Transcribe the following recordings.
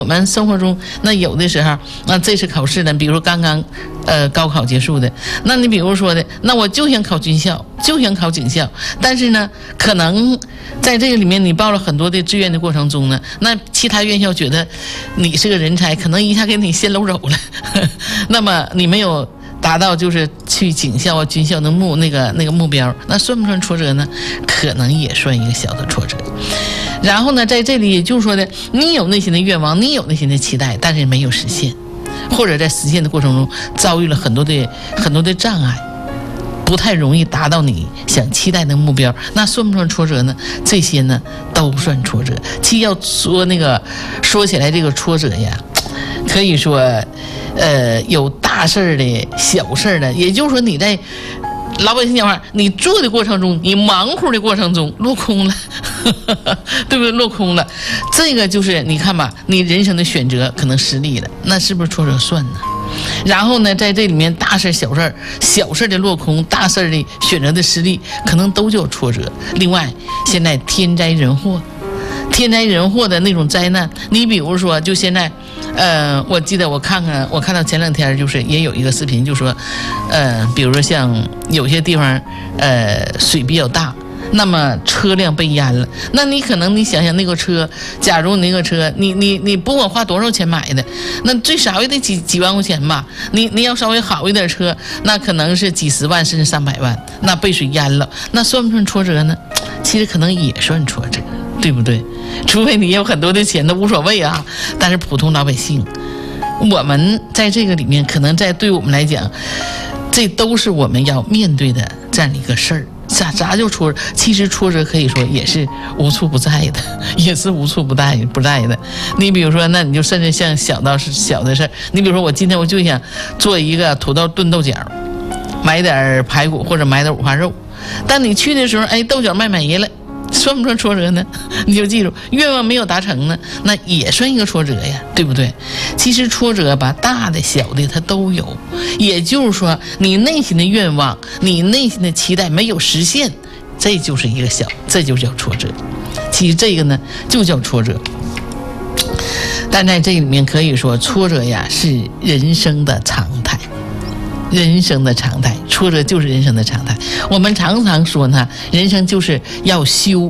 我们生活中，那有的时候，那这次考试呢，比如说刚刚，高考结束的，那你比如说的，那我就想考军校，就想考警校，但是呢，可能在这个里面你报了很多的志愿的过程中呢，那其他院校觉得你是个人才，可能一下给你先搂走了，那么你没有达到就是去警校啊、军校的目标，那算不算挫折呢？可能也算一个小的挫折。然后呢，在这里也就是说的，你有内心的愿望，你有内心的期待，但是没有实现，或者在实现的过程中遭遇了很多的障碍，不太容易达到你想期待的目标，那算不算挫折呢？这些呢都算挫折。其实要说起来这个挫折呀，可以说有大事儿的小事儿的，也就是说你在老百姓讲话，你做的过程中，你忙活的过程中落空了，对不对？落空了，这个就是你看吧，你人生的选择可能失利了，那是不是挫折算呢？然后呢，在这里面大事小事，小事的落空，大事的选择的失利，可能都叫挫折。另外，现在天灾人祸的那种灾难，你比如说，就现在。我记得我看到前两天就是也有一个视频，就说，比如说像有些地方，水比较大，那么车辆被淹了，那你可能你想想那个车，假如那个车，你不管花多少钱买的，那最少也得几万块钱吧，你要稍微好一点车，那可能是几十万甚至300万，那被水淹了，那算不算挫折呢？其实可能也算挫折。对不对？除非你有很多的钱都无所谓啊，但是普通老百姓，我们在这个里面，可能对我们来讲，这都是我们要面对的这样的一个事儿。啥叫挫折？其实挫折可以说也是无处不在的，也是无处不在的。你比如说，那你就甚至像小的事儿，你比如说我今天我就想做一个土豆炖豆角，买点排骨或者买点五花肉，但你去的时候，豆角卖没了。算不算挫折呢？你就记住，愿望没有达成呢，那也算一个挫折呀，对不对？其实挫折吧，大的小的它都有，也就是说，你内心的愿望，你内心的期待没有实现，这就是一个这就叫挫折。其实这个呢，就叫挫折。但在这里面可以说，挫折呀是人生的常态。人生的常态，挫折就是人生的常态。我们常常说呢，人生就是要修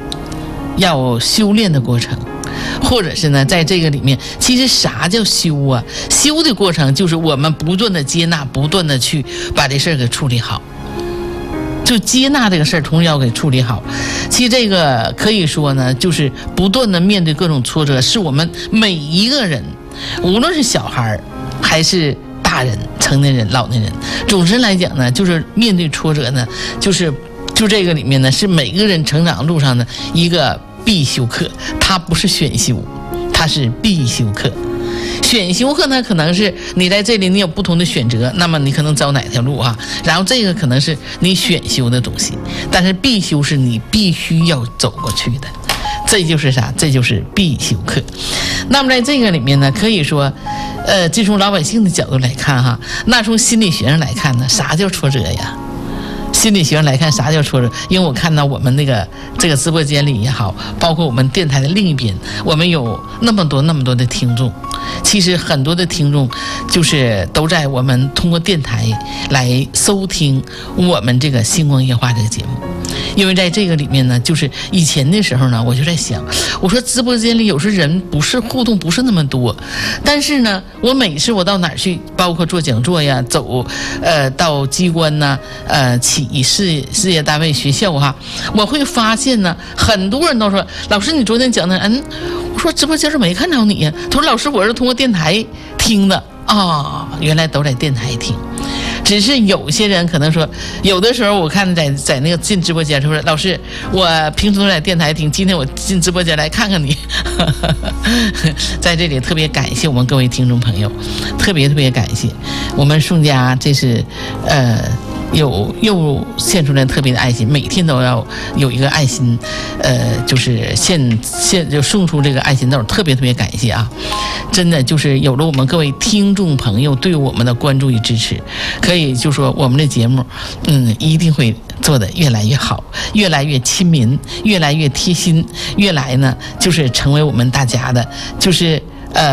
炼的过程，或者是呢，在这个里面，其实啥叫修啊？修的过程就是我们不断的接纳，不断的去把这事儿给处理好。就接纳这个事儿，同时要给处理好。其实这个可以说呢，就是不断的面对各种挫折，是我们每一个人，无论是小孩还是大人、成年人、老年人，总之来讲呢，就是面对挫折呢，就这个里面呢，是每个人成长路上的一个必修课，它不是选修，它是必修课。选修课呢，可能是你在这里你有不同的选择，那么你可能走哪条路啊？然后这个可能是你选修的东西，但是必修是你必须要走过去的。这就是啥？这就是必修课。那么在这个里面呢，可以说，这从老百姓的角度来看哈，那从心理学上来看呢，啥叫挫折呀？心理学上来看，啥叫挫折？因为我看到我们这个直播间里也好，包括我们电台的另一边，我们有那么多的听众。其实很多的听众就是都在我们通过电台来收听我们这个星光夜话这个节目。因为在这个里面呢，就是以前的时候呢，我就在想，我说直播间里有时人不是互动不是那么多，但是呢，我每次我到哪儿去，包括做讲座呀，走到机关呐，企业事业单位、学校哈，我会发现呢，很多人都说，老师你昨天讲的，我说直播间是没看着你呀，他说老师我是通过电台听的啊，原来都在电台听。只是有些人可能说，有的时候我看在那个进直播间说，老师我平时都在电台听，今天我进直播间来看看你。在这里特别感谢我们各位听众朋友，特别感谢我们宋家，这是又献出来特别的爱心，每天都要有一个爱心，就是就送出这个爱心豆，特别感谢啊！真的就是有了我们各位听众朋友对我们的关注与支持，可以就说我们的节目，一定会做得越来越好，越来越亲民，越来越贴心，越来呢就是成为我们大家的，就是